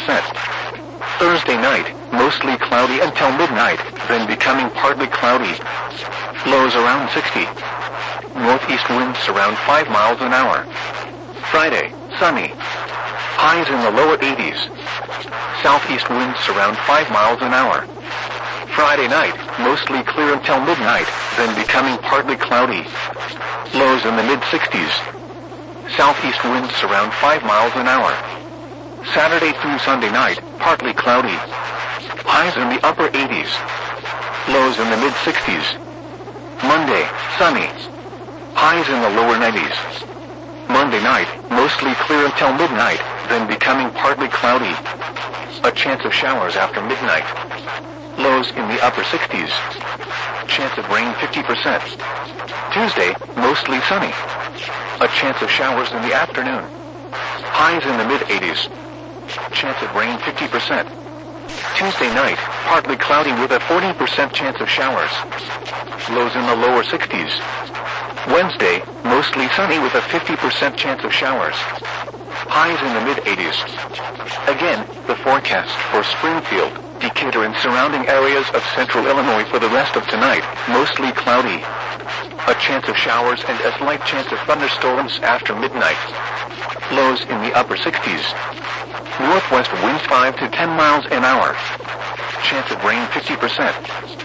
50%. Thursday night, mostly cloudy until midnight, then becoming partly cloudy. Lows around 60. Northeast winds around 5 miles an hour. Friday, sunny. Highs in the lower 80s. Southeast winds around 5 miles an hour. Friday night, mostly clear until midnight, then becoming partly cloudy. Lows in the mid-60s. Southeast winds around 5 miles an hour. Saturday through Sunday night, partly cloudy. Highs in the upper 80s. Lows in the mid-60s. Monday, sunny. Highs in the lower 90s. Monday night, mostly clear until midnight, then becoming partly cloudy. A chance of showers after midnight. Lows in the upper 60s. Chance of rain 50%. Tuesday, mostly sunny. A chance of showers in the afternoon. Highs in the mid-80s. Chance of rain 50%. Tuesday night, partly cloudy with a 40% chance of showers. Lows in the lower 60s. Wednesday, mostly sunny with a 50% chance of showers. Highs in the mid-80s. Again, the forecast for Springfield, Decatur and surrounding areas of central Illinois for the rest of tonight, mostly cloudy. A chance of showers and a slight chance of thunderstorms after midnight. Lows in the upper 60s. Northwest winds 5 to 10 miles an hour. Chance of rain 50%.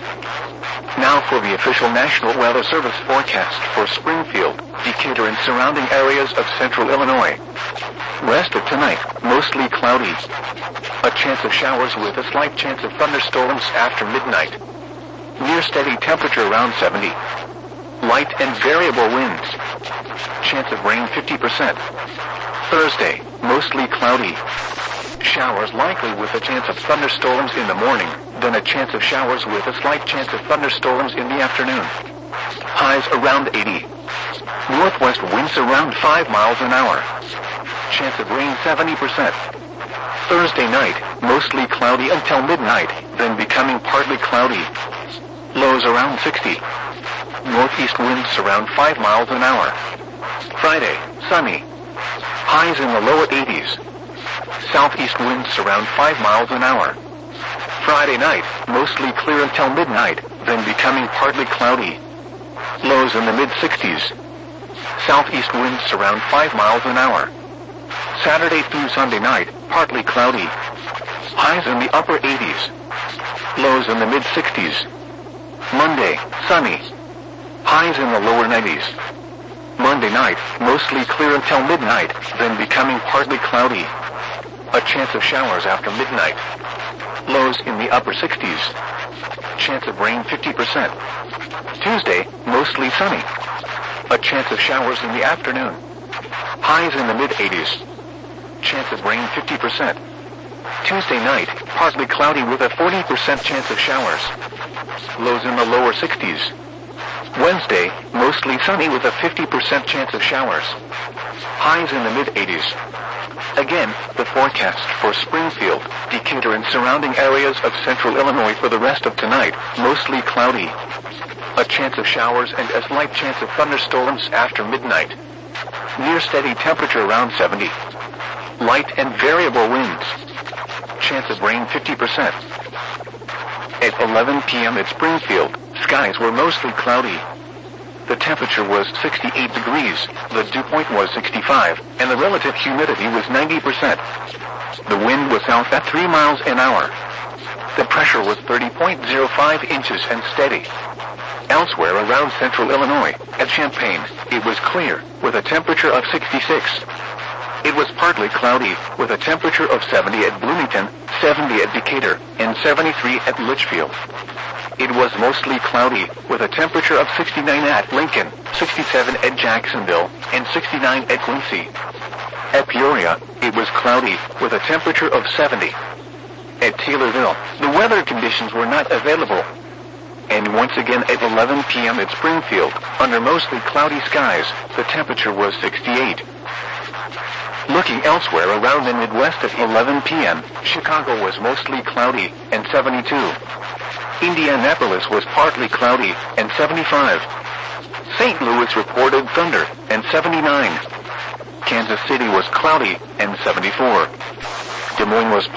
Now for the official National Weather Service forecast for Springfield, Decatur and surrounding areas of central Illinois. Rest of tonight, mostly cloudy. A chance of showers with a slight chance of thunderstorms after midnight. Near steady temperature around 70. Light and variable winds. Chance of rain 50%. Thursday, mostly cloudy. Showers likely with a chance of thunderstorms in the morning, then a chance of showers with a slight chance of thunderstorms in the afternoon. Highs around 80. Northwest winds around 5 miles an hour. Chance of rain 70%. Thursday night, mostly cloudy until midnight, then becoming partly cloudy. Lows around 60. Northeast winds around 5 miles an hour. Friday, sunny. Highs in the lower 80s. Southeast winds around 5 miles an hour. Friday night, mostly clear until midnight, then becoming partly cloudy. Lows in the mid-60s. Southeast winds around 5 miles an hour. Saturday through Sunday night, partly cloudy. Highs in the upper 80s. Lows in the mid-60s. Monday, sunny. Highs in the lower 90s. Monday night, mostly clear until midnight, then becoming partly cloudy. A chance of showers after midnight. Lows in the upper 60s. Chance of rain 50%. Tuesday, mostly sunny. A chance of showers in the afternoon. Highs in the mid-80s. Chance of rain 50%. Tuesday night, partly cloudy with a 40% chance of showers. Lows in the lower 60s. Wednesday, mostly sunny with a 50% chance of showers. Highs in the mid-80s. Again, the forecast for Springfield, Decatur and surrounding areas of central Illinois for the rest of tonight, mostly cloudy. A chance of showers and a slight chance of thunderstorms after midnight. Near steady temperature around 70. Light and variable winds. Chance of rain 50%. At 11 p.m. at Springfield, skies were mostly cloudy. The temperature was 68 degrees, the dew point was 65, and the relative humidity was 90%. The wind was south at 3 miles an hour. The pressure was 30.05 inches and steady. Elsewhere around central Illinois, at Champaign, it was clear, with a temperature of 66. It was partly cloudy, with a temperature of 70 at Bloomington, 70 at Decatur, and 73 at Litchfield. It was mostly cloudy, with a temperature of 69 at Lincoln, 67 at Jacksonville, and 69 at Quincy. At Peoria, it was cloudy, with a temperature of 70. At Taylorville, the weather conditions were not available. And once again at 11 p.m. at Springfield, under mostly cloudy skies, the temperature was 68. Looking elsewhere around the Midwest at 11 p.m., Chicago was mostly cloudy, and 72. Indianapolis was partly cloudy, and 75. St. Louis reported thunder, and 79. Kansas City was cloudy, and 74. Des Moines was